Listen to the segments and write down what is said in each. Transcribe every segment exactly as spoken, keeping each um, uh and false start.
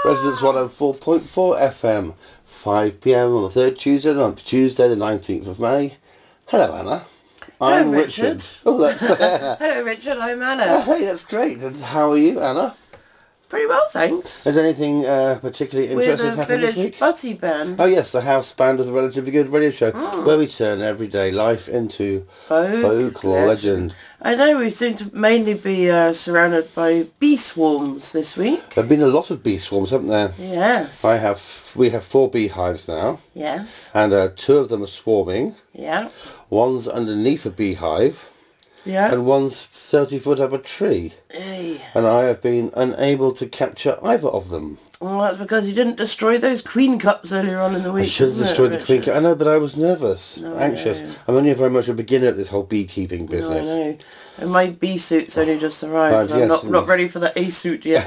Residence one oh four point four F M, five p m on the third Tuesday of the month, Tuesday the nineteenth of May. Hello, Anna. I'm Hello, Richard. Richard. Oh, that's... Uh, Hello, Richard. I'm Anna. hey, that's great. And how are you, Anna? Pretty well, thanks. Is anything uh, particularly interesting We're the happening this Village week? Butty Band. Oh yes, the house band of the Relatively Good radio show, Mm. where we turn everyday life into Folk folklore legend. I know we seem to mainly be uh, surrounded by bee swarms this week. There have been a lot of bee swarms, haven't there? Yes. I have. We have four beehives now, Yes. and uh, two of them are swarming. Yeah. One's underneath a beehive, Yeah. and one's thirty foot up a tree. Hey. And I have been unable to capture either of them. Well, that's because you didn't destroy those queen cups earlier on in the week. I should have isn't it, destroyed the queen. Richard? I know, but I was nervous, No, anxious. no. I'm only very much a beginner at this whole beekeeping No, business. I know. And my bee suit's only just arrived. Right, I'm yes, not, and- not ready for the A suit yet.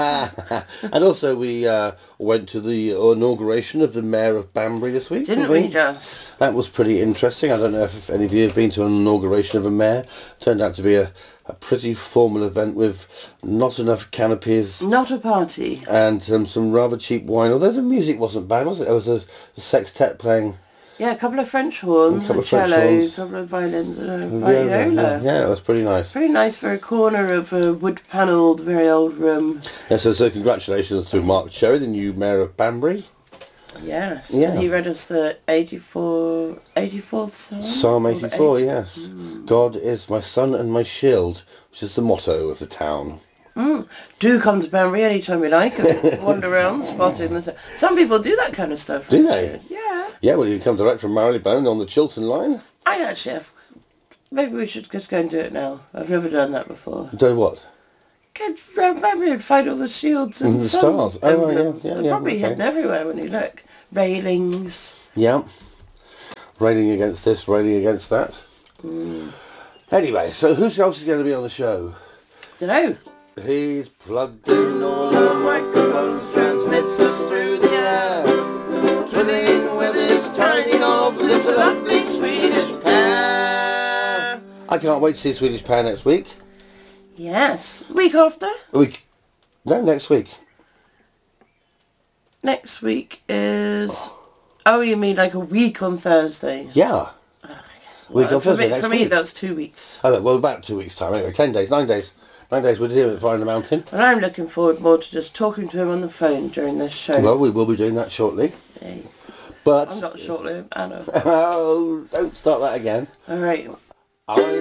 And also we uh, went to the inauguration of the Mayor of Banbury this week. Didn't we just? That was pretty interesting. I don't know if any of you have been to an inauguration of a mayor. Turned out to be a, a pretty formal event with not enough canopies Not a party. and um, some rather cheap wine. Although the music wasn't bad, was it? There was a, a sextet playing. Yeah, a couple of French horns, A couple a of French cello, a horns. couple of violins, and a Yeah, yeah, viola. yeah, yeah, it was pretty nice. Pretty nice for a corner of a wood-panelled, very old room. Yeah, so, so congratulations to Mark Cherry, the new Mayor of Banbury. Yes. Yeah. And he read us the eighty-four, eighty-fourth Psalm? Psalm Of eighty-four, eight- yes. God is my sun and my shield, which is the motto of the town. Mm. Do come to Banbury anytime you like and wander around spotting the... Some people do that kind of stuff. Do they? Richard. Yeah. Yeah, well, you can come direct from Marylebone on the Chiltern line. I actually have... Maybe we should just go and do it now. I've never done that before. Do what? Go around Banbury and find all the shields and, And the sun stars. Oh, right, yeah, emblems. yeah, They're yeah, probably okay. hidden everywhere when you look. Railings. Yeah. Railing against this, railing against that. Mm. Anyway, so who else is going to be on the show? Dunno. He's plugged in all the microphones, transmits us through the air, twiddling with his tiny knobs. It's a lovely Swedish pair. I can't wait to see Swedish Pair next week. Yes. Week after? Week? No, next week. Next week is... Oh, you mean like a week on Thursday? Yeah. Week Well, on for Thursday me, next for me week. that's two weeks. Oh, well, about two weeks' time. Anyway, ten days, nine days. Nine days, we're here at Fire in the Mountain. And I'm looking forward more to just talking to him on the phone during this show. Well, we will be doing that shortly. Hey, But... I'm not shortly, Anna. Oh, don't start that again. All right. I